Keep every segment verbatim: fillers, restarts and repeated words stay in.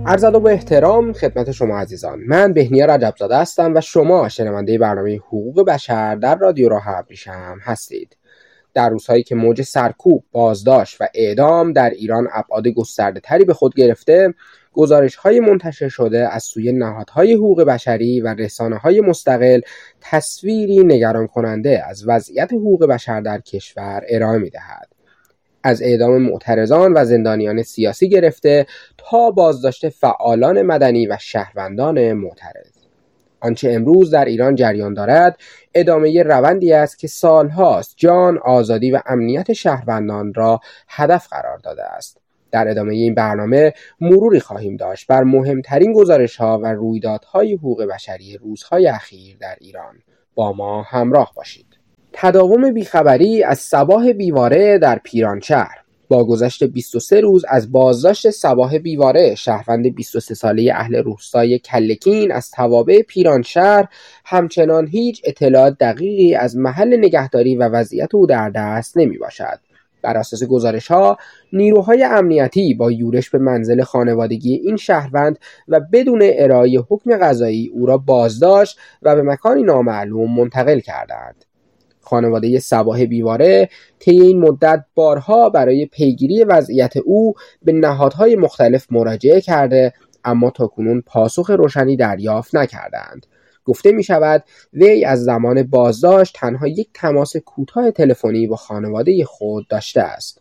عرض ادب و احترام خدمت شما عزیزان. من بهنیا رجبزاده هستم و شما شنونده برنامه حقوق بشر در رادیو راه ابریشم هستید. در روزهایی که موج سرکوب، بازداشت و اعدام در ایران ابعاد گسترده تری به خود گرفته، گزارش‌های منتشر شده از سوی نهادهای حقوق بشری و رسانه‌های مستقل تصویری نگران کننده از وضعیت حقوق بشر در کشور ارائه می‌دهد. از اعدام معترضان و زندانیان سیاسی گرفته تا بازداشت فعالان مدنی و شهروندان معترض. آنچه امروز در ایران جریان دارد ادامه روندی است که سالهاست جان، آزادی و امنیت شهروندان را هدف قرار داده است. در ادامه این برنامه مروری خواهیم داشت بر مهمترین گزارش‌ها و رویدادهای حقوق بشری روزهای اخیر در ایران. با ما همراه باشید. تداوم بیخبری از صباح بیواره در پیرانشهر. با گذشت بیست و سه روز از بازداشت صباح بیواره، شهروند بیست و سه ساله اهل روستای کلکین از توابع پیرانشهر، همچنان هیچ اطلاع دقیقی از محل نگهداری و وضعیت او در دست نمی باشد. بر اساس گزارش‌ها، نیروهای امنیتی با یورش به منزل خانوادگی این شهروند و بدون ارائه حکم قضایی او را بازداشت و به مکانی نامعلوم منتقل کردند. خانواده صباح بیواره طی این مدت بارها برای پیگیری وضعیت او به نهادهای مختلف مراجعه کرده، اما تاکنون پاسخ روشنی دریافت نکردند. گفته می شود وی از زمان بازداشت تنها یک تماس کوتاه تلفنی با خانواده خود داشته است.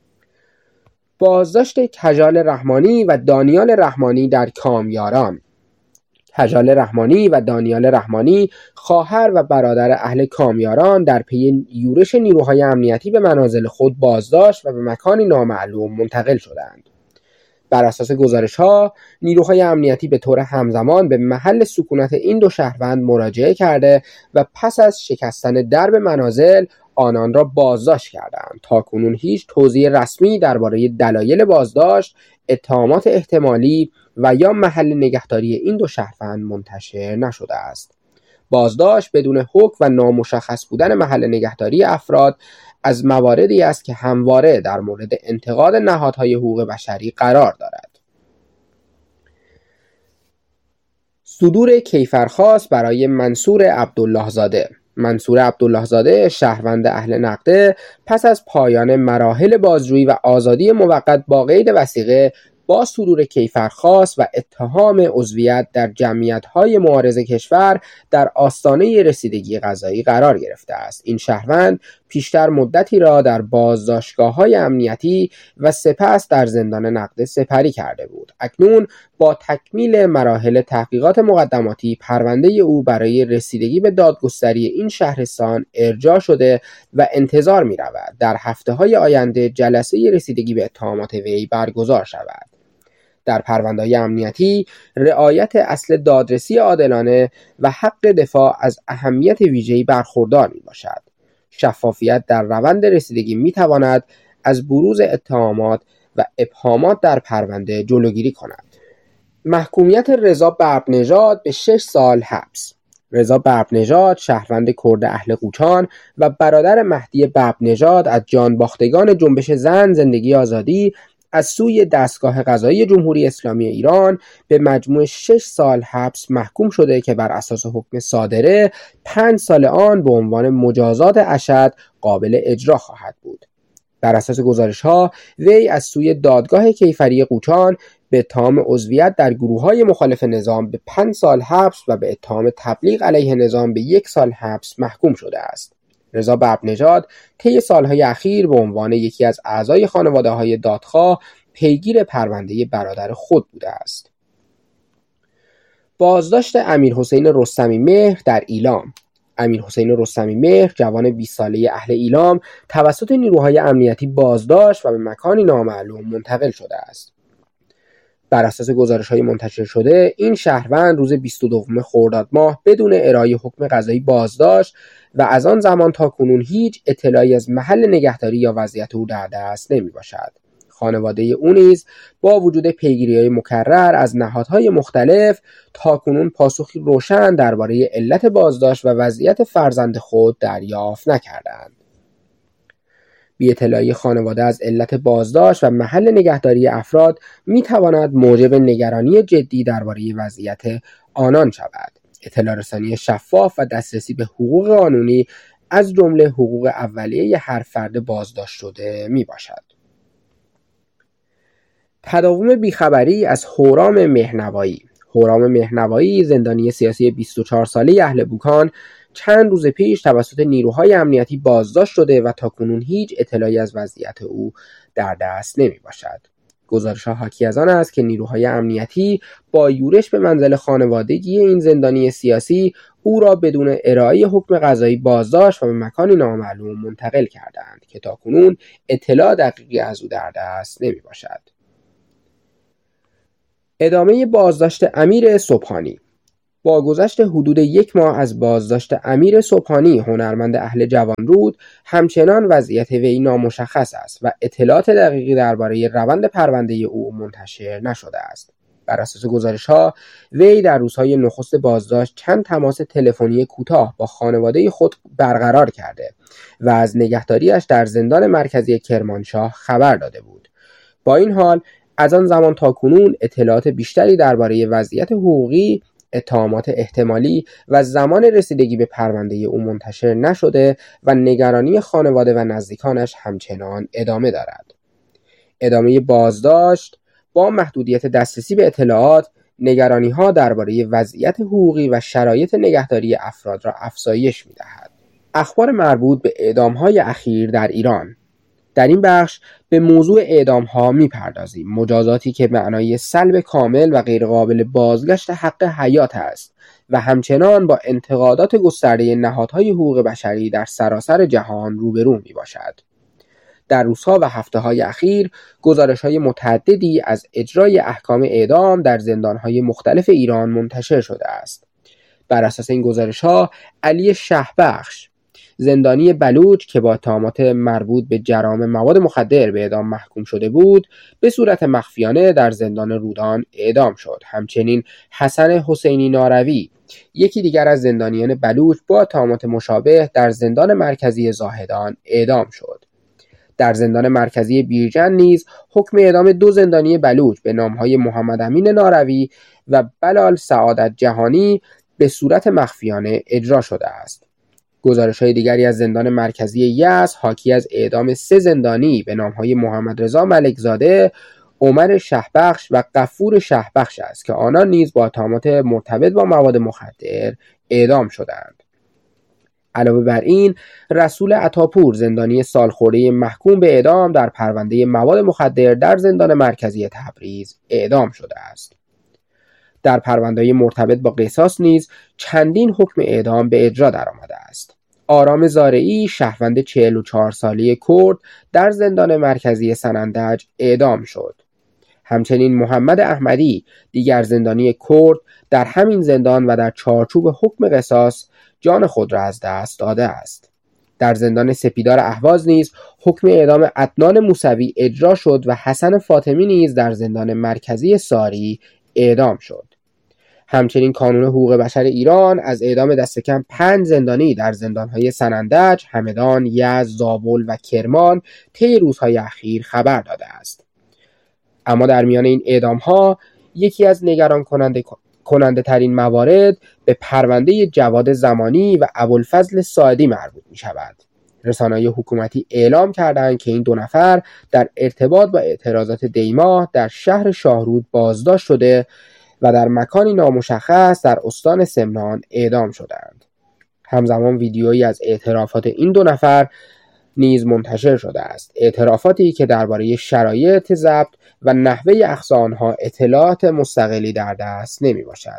بازداشت کجال رحمانی و دانیال رحمانی در کامیاران. کجال رحمانی و دانیال رحمانی، خواهر و برادر اهل کامیاران، در پی یورش نیروهای امنیتی به منازل خود بازداشت و به مکانی نامعلوم منتقل شدند. بر اساس گزارش‌ها، نیروهای امنیتی به طور همزمان به محل سکونت این دو شهروند مراجعه کرده و پس از شکستن درب منازل آنان را بازداشت کردند. تاکنون هیچ توضیح رسمی درباره دلایل بازداشت، اتهامات احتمالی و یا محل نگهداری این دو شهروند منتشر نشده است. بازداشت بدون حکم و نامشخص بودن محل نگهداری افراد از مواردی است که همواره در مورد انتقاد نهادهای حقوق بشری قرار دارد. صدور کیفرخواست برای منصور عبدالله زاده. منصور عبدالله زاده، شهروند اهل نقده، پس از پایان مراحل بازجویی و آزادی موقت با قید وثیقه با صدور کیفرخواست و اتهام عضویت در جمعیت‌های معارض کشور در آستانه رسیدگی قضایی قرار گرفته است. این شهروند پیشتر مدتی را در بازداشتگاه‌های امنیتی و سپس در زندان نقده سپری کرده بود. اکنون با تکمیل مراحل تحقیقات مقدماتی پرونده او برای رسیدگی به دادگستری این شهرستان ارجاع شده و انتظار می‌رود در هفته‌های آینده جلسه رسیدگی به اتهامات وی برگزار شود. در پرونده‌های امنیتی رعایت اصل دادرسی عادلانه و حق دفاع از اهمیت ویژه‌ای برخوردار می‌باشد. شفافیت در روند رسیدگی می‌تواند از بروز اتهامات و ابهامات در پرونده جلوگیری کند. محکومیت رضا برق‌نژاد به شش سال حبس. رضا برق‌نژاد، شهروند کرد اهل قوچان و برادر مهدی برق‌نژاد از جانباختگان جنبش زن زندگی آزادی، از سوی دستگاه قضایی جمهوری اسلامی ایران به مجموع شش سال حبس محکوم شده که بر اساس حکم صادره پنج سال آن به عنوان مجازات اشد قابل اجرا خواهد بود. بر اساس گزارش‌ها وی از سوی دادگاه کیفری قوچان به اتهام عضویت در گروه‌های مخالف نظام به پنج سال حبس و به اتهام تبلیغ علیه نظام به یک سال حبس محکوم شده است. رضا برق‌نژاد طی سالهای اخیر به عنوان یکی از اعضای خانواده‌های دادخواه پیگیر پرونده برادر خود بوده است. بازداشت امیرحسین رستمی مهر در ایلام. امیرحسین رستمی مهر، جوان بیست ساله اهل ایلام، توسط نیروهای امنیتی بازداشت و به مکانی نامعلوم منتقل شده است. بر اساس گزارش‌های منتشر شده، این شهروند روز بیست و دوم خرداد ماه بدون ارائه حکم قضایی بازداشت و از آن زمان تا کنون هیچ اطلاعی از محل نگهداری یا وضعیت او در دست نمی‌باشد. خانواده او نیز با وجود پیگیری‌های مکرر از نهادهای مختلف تاکنون پاسخی روشن درباره علت بازداشت و وضعیت فرزند خود دریافت نکردند. بی اطلاعی خانواده از علت بازداشت و محل نگهداری افراد می تواند موجب نگرانی جدی درباره وضعیت آنان شود. اطلاع رسانی شفاف و دسترسی به حقوق قانونی از جمله حقوق اولیه هر فرد بازداشت شده می باشد. تداوم بیخبری از هورام مهنوایی. هورام مهنوایی، زندانی سیاسی بیست و چهار ساله اهل بوکان، چند روز پیش توسط نیروهای امنیتی بازداشت شده و تاکنون هیچ اطلاعی از وضعیت او در دست نمی باشد. گزارش‌ها حاکی از آن است که نیروهای امنیتی با یورش به منزل خانوادگی این زندانی سیاسی او را بدون ارائه حکم قضایی بازداشت و به مکانی نامعلوم منتقل کردند که تاکنون اطلاع دقیقی از او در دست نمی باشد. ادامه بازداشت امیر صبحانی. با گذشت حدود یک ماه از بازداشت امیر صبحانی، هنرمند اهل جوانرود، همچنان وضعیت وی نامشخص است و اطلاعات دقیقی درباره روند پرونده او منتشر نشده است. بر اساس گزارش‌ها، وی در روزهای نخست بازداشت چند تماس تلفنی کوتاه با خانواده خود برقرار کرده و از نگهداریش در زندان مرکزی کرمانشاه خبر داده بود. با این حال، از آن زمان تا کنون اطلاعات بیشتری درباره وضعیت حقوقی، اتهامات احتمالی و زمان رسیدگی به پرونده او منتشر نشده و نگرانی خانواده و نزدیکانش همچنان ادامه دارد. ادامه بازداشت با محدودیت دسترسی به اطلاعات، نگرانی‌ها درباره وضعیت حقوقی و شرایط نگهداری افراد را افزایش می‌دهد. اخبار مربوط به اعدام‌های اخیر در ایران. در این بخش به موضوع اعدام‌ها می‌پردازیم، مجازاتی که معنای سلب کامل و غیرقابل بازگشت حق حیات است و همچنان با انتقادات گسترده نهادهای حقوق بشری در سراسر جهان روبرو می‌باشد. در روزها و هفته‌های اخیر گزارش‌های متعددی از اجرای احکام اعدام در زندان‌های مختلف ایران منتشر شده است. بر اساس این گزارش‌ها، علی شهبخش، زندانی بلوچ که با اتهامات مربوط به جرائم مواد مخدر به اعدام محکوم شده بود، به صورت مخفیانه در زندان رودان اعدام شد. همچنین حسن حسینی ناروی، یکی دیگر از زندانیان بلوچ، با اتهامات مشابه در زندان مرکزی زاهدان اعدام شد. در زندان مرکزی بیرجند نیز حکم اعدام دو زندانی بلوچ به نام‌های محمد امین ناروی و بلال سعادت جهانی به صورت مخفیانه اجرا شده است. گزارش‌های دیگری از زندان مرکزی یزد حاکی از اعدام سه زندانی به نام‌های محمد رضا ملکزاده، عمر شهبخش و غفور شهبخش است که آنان نیز با اتهامات مرتبط با مواد مخدر اعدام شدند. علاوه بر این، رسول عطاپور، زندانی سالخورده محکوم به اعدام در پرونده مواد مخدر در زندان مرکزی تبریز اعدام شده است. در پرونده‌های مرتبط با قصاص نیز چندین حکم اعدام به اجرا درآمده است. آرام زارعی، شهروند چهل و چهار ساله کرد، در زندان مرکزی سنندج اعدام شد. همچنین محمد احمدی، دیگر زندانی کرد، در همین زندان و در چارچوب حکم قصاص جان خود را از دست داده است. در زندان سپیدار اهواز نیز حکم اعدام عدنان موسوی اجرا شد و حسن فاطمی نیز در زندان مرکزی ساری اعدام شد. همچنین کانون حقوق بشر ایران از اعدام دست کم پنج زندانی در زندان‌های سنندج، همدان، یزد، زابل و کرمان طی روزهای اخیر خبر داده است. اما در میان این اعدام‌ها یکی از نگران کننده کننده ترین موارد به پرونده جواد زمانی و ابوالفضل ساعدی مربوط می شود. رسانه‌های حکومتی اعلام کردند که این دو نفر در ارتباط با اعتراضات دیماه در شهر شاهرود بازداشت شده و در مکانی نامشخص در استان سمنان اعدام شدند. همزمان ویدیویی از اعترافات این دو نفر نیز منتشر شده است. اعترافاتی که درباره شرایط ضبط و نحوه اخذ آنها اطلاعات مستقلی در دست نمی باشد.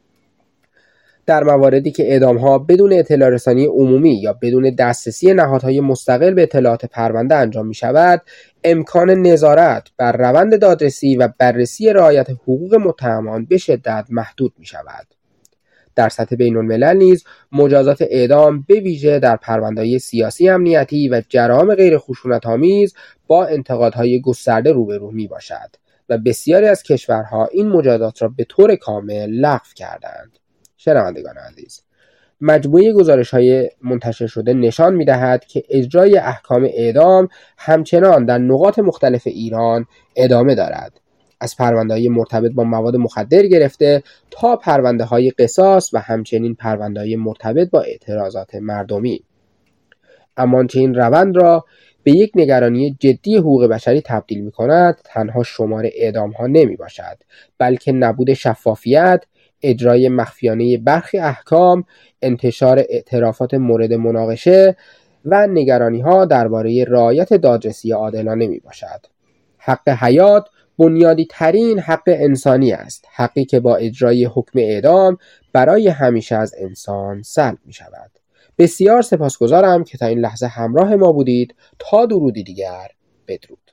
در مواردی که اعدام‌ها بدون اطلاع رسانی عمومی یا بدون دسترسی نهادهای مستقل به اطلاعات پرونده انجام می شود، امکان نظارت بر روند دادرسی و بررسی رعایت حقوق متهمان به شدت محدود می شود. در سطح بین‌الملل نیز مجازات اعدام به ویژه در پرونده‌های سیاسی امنیتی و جرائم غیر خشونت‌آمیز با انتقادهای گسترده روبرو می باشد و بسیاری از کشورها این مجازات را به طور کامل لغو کردند. شنوندگان عزیز، مجموعه گزارش‌های منتشر شده نشان می‌دهد که اجرای احکام اعدام همچنان در نقاط مختلف ایران ادامه دارد، از پرونده‌های مرتبط با مواد مخدر گرفته تا پرونده‌های قصاص و همچنین پرونده‌های مرتبط با اعتراضات مردمی. اما آنچه این روند را به یک نگرانی جدی حقوق بشری تبدیل می‌کند تنها شمار اعدام‌ها نمی‌باشد، بلکه نبود شفافیت، اجرای مخفیانه برخی احکام، انتشار اعترافات مورد مناقشه و نگرانی‌ها درباره رعایت دادرسی عادلانه می‌باشد. حق حیات بنیادی ترین حق انسانی است، حقی که با اجرای حکم اعدام برای همیشه از انسان سلب می‌شود. بسیار سپاسگزارم که تا این لحظه همراه ما بودید. تا درودی دیگر، بدرود.